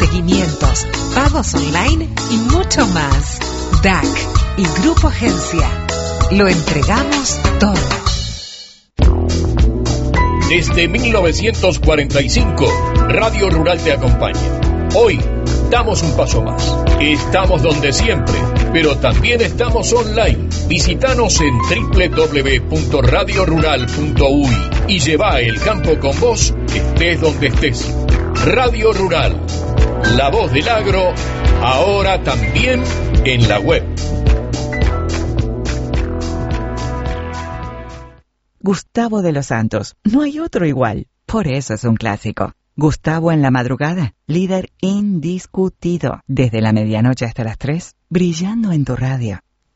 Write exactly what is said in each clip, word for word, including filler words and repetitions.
seguimientos, pagos online y mucho más. D A C y Grupo Agencia. Lo entregamos todo. Desde mil novecientos cuarenta y cinco, Radio Rural te acompaña. Hoy damos un paso más. Estamos donde siempre, pero también estamos online. Visítanos en doble u doble u doble u punto radio rural punto u y y lleva el campo con vos, estés donde estés. Radio Rural, la voz del agro, ahora también en la web. Gustavo de los Santos, no hay otro igual, por eso es un clásico. Gustavo en la madrugada, líder indiscutido, desde la medianoche hasta las tres, brillando en tu radio.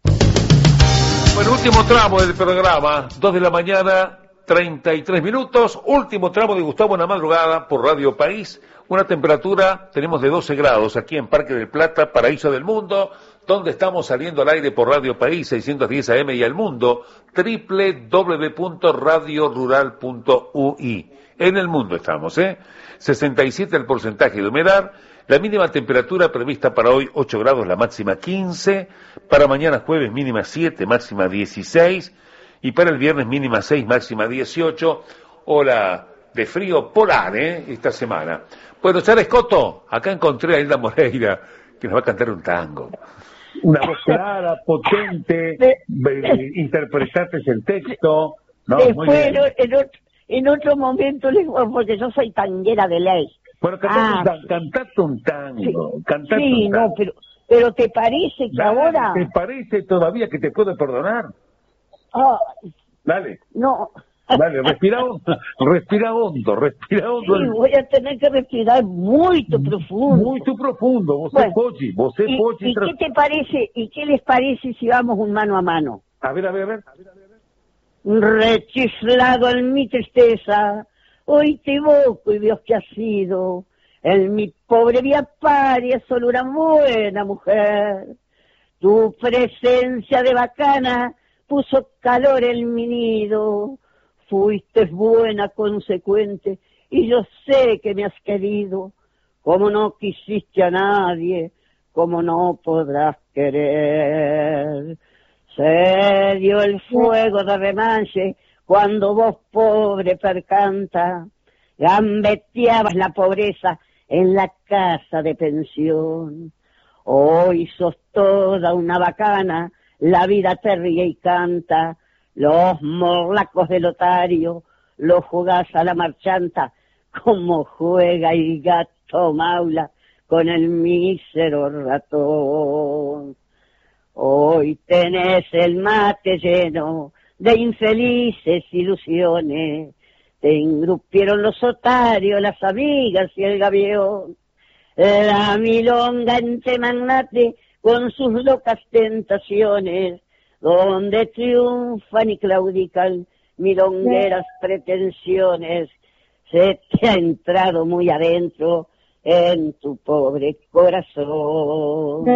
Bueno, último tramo del programa, dos de la mañana, treinta y tres minutos, último tramo de Gustavo en la madrugada por Radio País, una temperatura, tenemos de doce grados aquí en Parque del Plata, paraíso del mundo, donde estamos saliendo al aire por Radio País, seiscientos diez A M y al mundo, doble u doble u doble u punto radio rural punto u y. En el mundo estamos, ¿eh? sesenta y siete el porcentaje de humedad, la mínima temperatura prevista para hoy ocho grados, la máxima quince, para mañana jueves mínima siete, máxima dieciséis, y para el viernes mínima seis, máxima dieciocho, hora de frío polar, ¿eh? Esta semana. Bueno, Charles Coto, acá encontré a Hilda Moreira, que nos va a cantar un tango. Una voz clara, potente, eh, interpretaste el texto. No, Después, en, en, otro, en otro momento, les digo, porque yo soy tanguera de ley. Bueno, cantate, ah, un, tango, cantate un tango. Sí, cantate sí un tango. no, pero, pero ¿te parece que Dale, ahora...? ¿Te parece todavía que te puedo perdonar? Ah, Dale. No... Dale, respira hondo, respira hondo, respira hondo. Sí, voy a tener que respirar muy profundo. Muy profundo, vos bueno, sos Pochi, vos sos ¿Y, Pochi. ¿y qué te parece, y qué les parece si vamos un mano a mano? A ver, a ver, a ver. A ver, a ver, a ver. Rechiflado en mi tristeza, hoy te evoco y Dios que ha sido, en mi pobre vía paria solo una buena mujer. Tu presencia de bacana puso calor en mi nido. Fuiste buena, consecuente, y yo sé que me has querido, como no quisiste a nadie, como no podrás querer. Se dio el fuego de remanche cuando vos, pobre percanta, gambeteabas la pobreza en la casa de pensión. Hoy sos toda una bacana, la vida te ríe y canta. Los morlacos del otario, los jugás a la marchanta, como juega el gato maula con el mísero ratón. Hoy tenés el mate lleno de infelices ilusiones, te engrupieron los otarios, las amigas y el gavión. La milonga entre magnate con sus locas tentaciones, donde triunfan y claudican milongueras pretensiones, se te ha entrado muy adentro en tu pobre corazón.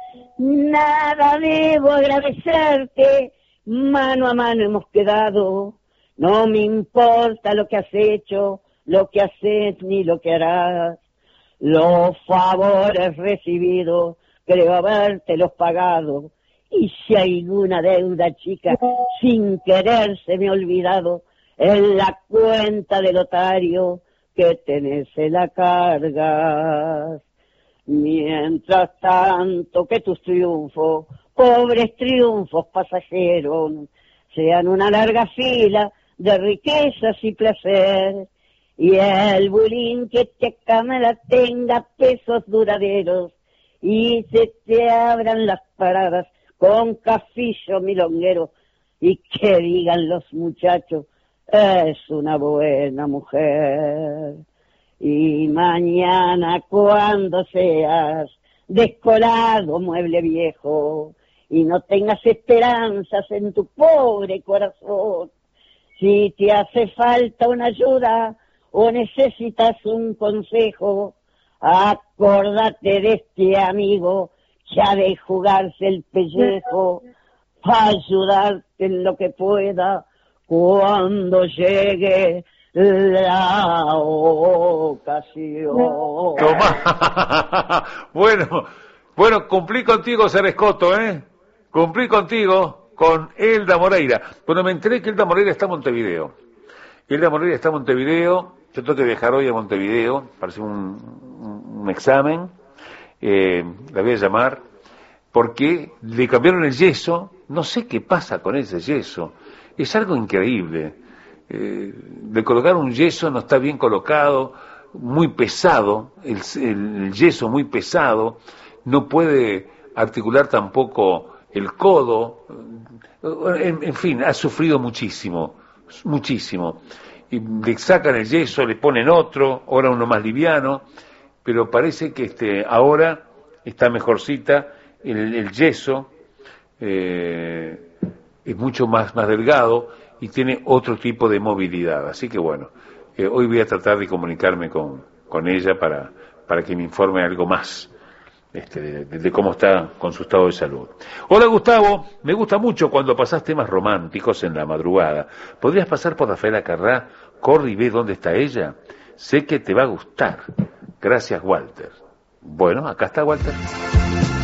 Nada debo agradecerte, mano a mano hemos quedado, no me importa lo que has hecho, lo que haces ni lo que harás, los favores recibidos creo habértelos pagado. Y si hay alguna deuda, chica, sin querer se me ha olvidado, en la cuenta del otario que tenés en la carga. Mientras tanto que tus triunfos, pobres triunfos pasajeros, sean una larga fila de riquezas y placer, y el bulín que te cámara tenga pesos duraderos, y se te abran las paradas con cafillo milonguero, y que digan los muchachos, es una buena mujer. Y mañana cuando seas descolado mueble viejo, y no tengas esperanzas en tu pobre corazón, si te hace falta una ayuda o necesitas un consejo, acórdate de este amigo que ha de jugarse el pellejo para ayudarte en lo que pueda cuando llegue la ocasión. Tomá. Bueno, bueno, cumplí contigo, Cerescoto, ¿eh? Cumplí contigo con Elda Moreira. Cuando me enteré que Elda Moreira está en Montevideo. Elda Moreira está en Montevideo. Yo tengo que viajar hoy a Montevideo para hacer un, un, un examen. Eh, la voy a llamar porque le cambiaron el yeso. No sé qué pasa con ese yeso. Es algo increíble. Eh, de colocar un yeso no está bien colocado, muy pesado, el, el, el yeso muy pesado, no puede articular tampoco el codo, en, en fin, ha sufrido muchísimo, muchísimo. Y le sacan el yeso, le ponen otro, ahora uno más liviano, pero parece que este ahora está mejorcita, el, el yeso eh, es mucho más, más delgado, y tiene otro tipo de movilidad. Así que bueno, eh, hoy voy a tratar de comunicarme con, con ella para, para que me informe algo más este, de, de, de cómo está con su estado de salud. Hola Gustavo, me gusta mucho cuando pasás temas románticos en la madrugada. ¿Podrías pasar por Rafaela Carrá? Corre y ve dónde está ella. Sé que te va a gustar. Gracias, Walter. Bueno, acá está Walter.